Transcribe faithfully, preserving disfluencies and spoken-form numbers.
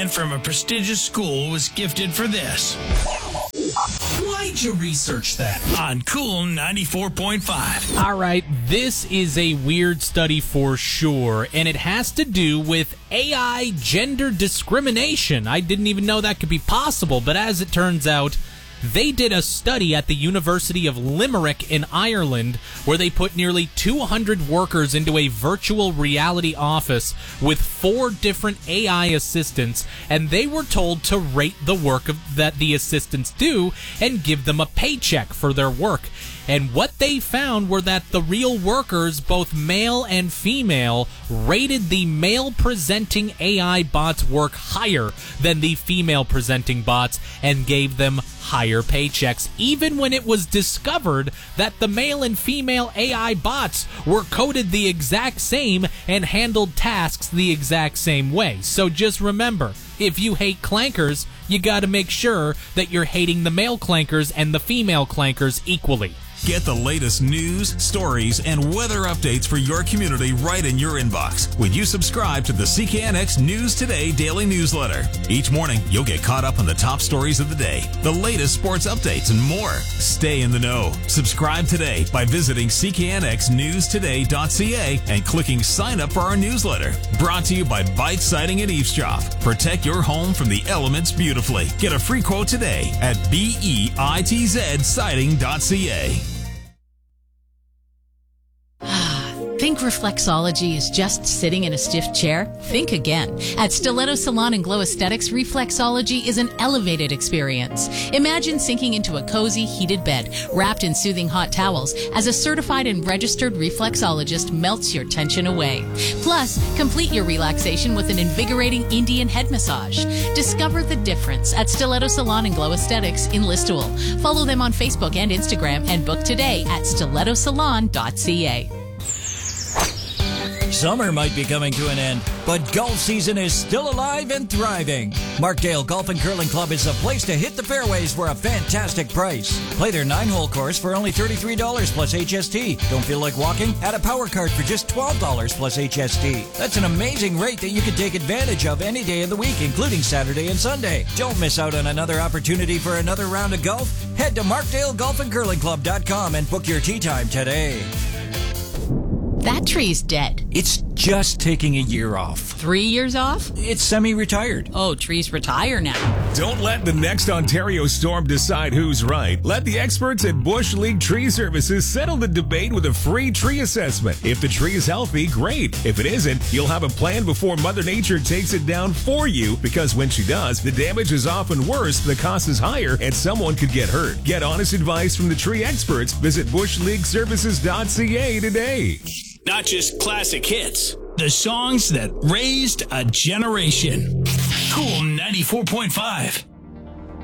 and from a prestigious school was gifted for this. Why'd you research that? On Cool ninety-four point five. All right, this is a weird study for sure, and it has to do with A I gender discrimination. I didn't even know that could be possible, but as it turns out, they did a study at the University of Limerick in Ireland where they put nearly two hundred workers into a virtual reality office with four different A I assistants, and they were told to rate the work of, that the assistants do and give them a paycheck for their work. And what they found were that the real workers, both male and female, rated the male-presenting A I bots' work higher than the female-presenting bots and gave them higher paychecks, even when it was discovered that the male and female A I bots were coded the exact same and handled tasks the exact same way. So just remember, if you hate clankers, you gotta make sure that you're hating the male clankers and the female clankers equally. Get the latest news, stories, and weather updates for your community right in your inbox when you subscribe to the C K N X News Today daily newsletter. Each morning, you'll get caught up on the top stories of the day, the latest sports updates, and more. Stay in the know. Subscribe today by visiting C K N X news today dot C A and clicking sign up for our newsletter. Brought to you by Bite Siding and Eavesdrop. Protect your home from the elements beautifully. Get a free quote today at B E I T Z siding dot C A. Think reflexology is just sitting in a stiff chair? Think again. At Stiletto Salon and Glow Aesthetics, reflexology is an elevated experience. Imagine sinking into a cozy, heated bed, wrapped in soothing hot towels, as a certified and registered reflexologist melts your tension away. Plus, complete your relaxation with an invigorating Indian head massage. Discover the difference at Stiletto Salon and Glow Aesthetics in Listowel. Follow them on Facebook and Instagram and book today at stiletto salon dot C A. Summer might be coming to an end, but golf season is still alive and thriving. Markdale Golf and Curling Club is the place to hit the fairways for a fantastic price. Play their nine-hole course for only thirty-three dollars plus H S T. Don't feel like walking? Add a power card for just twelve dollars plus H S T. That's an amazing rate that you can take advantage of any day of the week, including Saturday and Sunday. Don't miss out on another opportunity for another round of golf. Head to markdale golf and curling club dot com and book your tee time today. That tree's dead. It's just taking a year off. Three years off? It's semi-retired. Oh, trees retire now. Don't let the next Ontario storm decide who's right. Let the experts at Bush League Tree Services settle the debate with a free tree assessment. If the tree is healthy, great. If it isn't, you'll have a plan before Mother Nature takes it down for you, because when she does, the damage is often worse, the cost is higher, and someone could get hurt. Get honest advice from the tree experts. Visit bush league services dot C A today. Not just classic hits, the songs that raised a generation. Cool ninety-four point five.